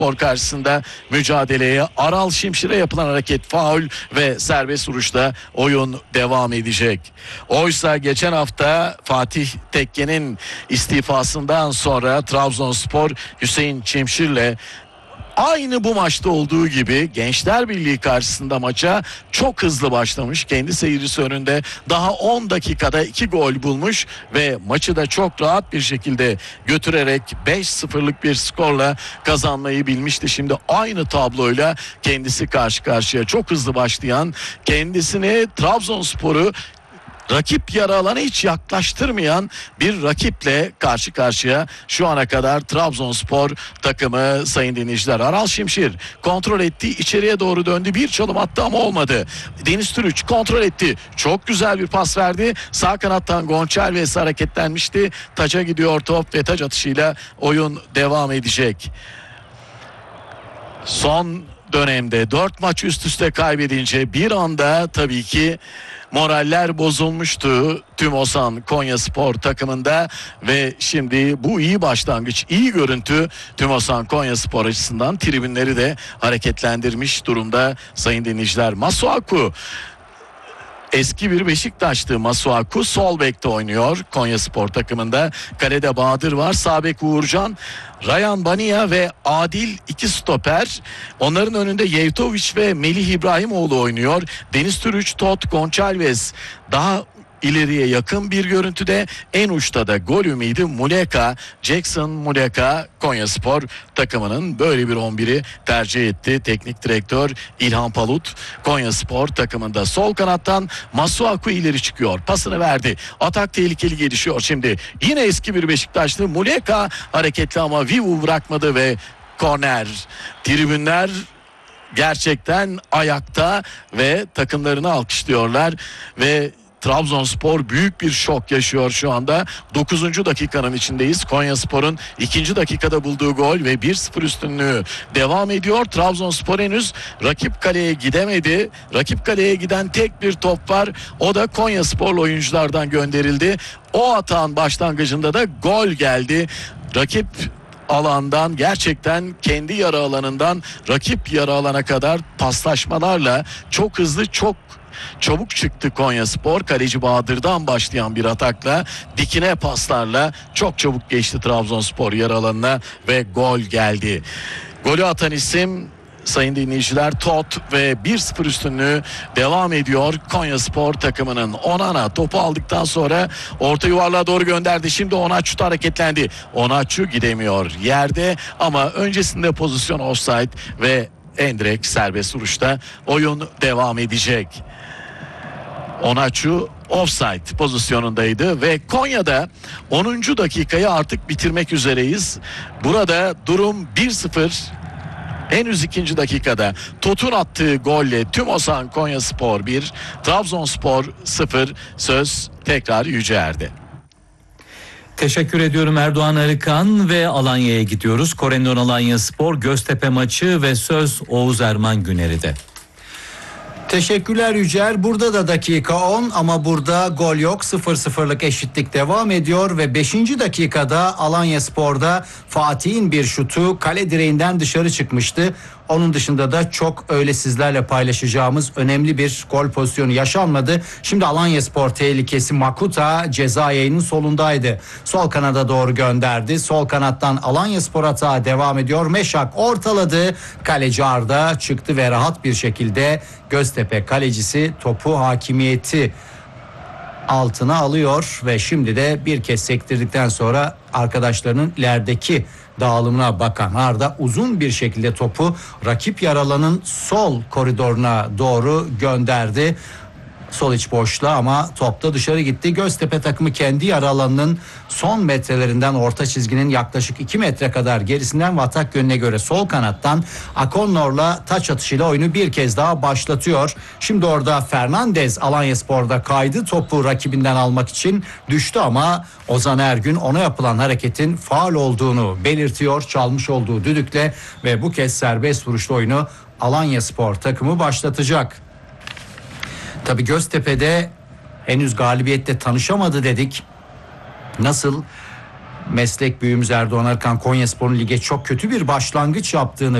Konyaspor karşısında mücadeleye. Aral Şimşir'e yapılan hareket faul ve serbest vuruşta oyun devam edecek. Oysa geçen hafta Fatih Tekke'nin istifasından sonra Trabzonspor Hüseyin Çimşir'le aynı bu maçta olduğu gibi Gençler Birliği karşısında maça çok hızlı başlamış. Kendi seyircisi önünde daha 10 dakikada 2 gol bulmuş ve maçı da çok rahat bir şekilde götürerek 5-0'lık bir skorla kazanmayı bilmişti. Şimdi aynı tabloyla kendisi karşı karşıya, çok hızlı başlayan, kendisini Trabzonspor'u rakip yarı alana hiç yaklaştırmayan bir rakiple karşı karşıya şu ana kadar Trabzonspor takımı sayın dinleyiciler. Aral Şimşir kontrol etti, içeriye doğru döndü, bir çalım attı ama olmadı. Deniz Türüç kontrol etti, çok güzel bir pas verdi. Sağ kanattan Gonçalves hareketlenmişti. Taça gidiyor top ve taç atışıyla oyun devam edecek. Son dönemde 4 maç üst üste kaybedince bir anda tabii ki moraller bozulmuştu Tümosan Konyaspor takımında ve şimdi bu iyi başlangıç, iyi görüntü Tümosan Konyaspor açısından tribünleri de hareketlendirmiş durumda sayın dinleyiciler. Masuaku, eski bir Beşiktaşlı Masuaku sol bekte oynuyor Konyaspor takımında. Kalede Bahadır var, sağ bek Uğurcan, Ryan Bania ve Adil iki stoper. Onların önünde Yevtoviç ve Melih İbrahimoğlu oynuyor. Deniz Türüç, Tot, Gonçalves daha ileriye yakın bir görüntüde. En uçta da gol ümidi Muleka, Jackson Muleka. Konyaspor takımının böyle bir 11'i tercih etti teknik direktör İlhan Palut. Konyaspor takımında sol kanattan Masuaku ileri çıkıyor, pasını verdi, atak tehlikeli gelişiyor. Şimdi yine eski bir Beşiktaşlı Muleka hareketli ama Vivu bırakmadı ve korner. Tribünler gerçekten ayakta ve takımlarını alkışlıyorlar ve Trabzonspor büyük bir şok yaşıyor şu anda. 9. dakikanın içindeyiz. Konyaspor'un 2. dakikada bulduğu gol ve 1-0 üstünlüğü devam ediyor. Trabzonspor henüz rakip kaleye gidemedi. Rakip kaleye giden tek bir top var. O da Konyasporlu oyunculardan gönderildi. O atağın başlangıcında da gol geldi. Rakip alandan, gerçekten kendi yarı alanından rakip yarı alana kadar paslaşmalarla çok hızlı, çok çabuk çıktı Konyaspor. Kaleci Bahadır'dan başlayan bir atakla, dikine paslarla çok çabuk geçti Trabzonspor yarı alanına ve gol geldi. Golü atan isim sayın dinleyiciler Tot ve 1-0 üstünlüğü devam ediyor Konyaspor takımının. Onana topu aldıktan sonra orta yuvarlığa doğru gönderdi. Şimdi Onaçu hareketlendi. Onaçu gidemiyor yerde ama öncesinde pozisyon offside ve endirekt serbest vuruşta oyun devam edecek. Onaçu offside pozisyonundaydı ve Konya'da 10. dakikayı artık bitirmek üzereyiz. Burada durum 1-0. Henüz 2. dakikada Tot'un attığı golle Tümosan Konyaspor 1, Trabzonspor 0. Söz tekrar Yüceer'de. Teşekkür ediyorum Erdoğan Arıkan ve Alanya'ya gidiyoruz. Korendon Alanyaspor Göztepe maçı ve söz Oğuz Erman Güneri'de. Teşekkürler Yücel. Burada da dakika 10 ama burada gol yok. 0-0'lık eşitlik devam ediyor ve 5. dakikada Alanyaspor'da Fatih'in bir şutu kale direğinden dışarı çıkmıştı. Onun dışında da çok öyle sizlerle paylaşacağımız önemli bir gol pozisyonu yaşanmadı. Şimdi Alanyaspor tehlikesi, Makuta ceza yayının solundaydı. Sol kanada doğru gönderdi. Sol kanattan Alanyaspor atağı devam ediyor. Meşak ortaladı. Kaleci Arda çıktı ve rahat bir şekilde Göztepe kalecisi topu hakimiyeti altına alıyor ve şimdi de bir kez sektirdikten sonra arkadaşlarının ilerideki dağılımına bakan Arda uzun bir şekilde topu rakip yaralanın sol koridoruna doğru gönderdi. Sol iç boşluğa ama top da dışarı gitti. Göztepe takımı kendi yarı alanının son metrelerinden orta çizginin yaklaşık 2 metre kadar gerisinden ve atak yönüne göre sol kanattan Akonnor'la taç atışıyla oyunu bir kez daha başlatıyor. Şimdi orada Fernandez Alanyaspor'da kaydı, topu rakibinden almak için düştü ama Ozan Ergün ona yapılan hareketin faul olduğunu belirtiyor çalmış olduğu düdükle ve bu kez serbest vuruşlu oyunu Alanyaspor takımı başlatacak. Tabii Göztepe'de henüz galibiyette tanışamadı dedik. Nasıl Meslek büyüğümüz Erdoğan Arıkan Konyaspor'un lige çok kötü bir başlangıç yaptığını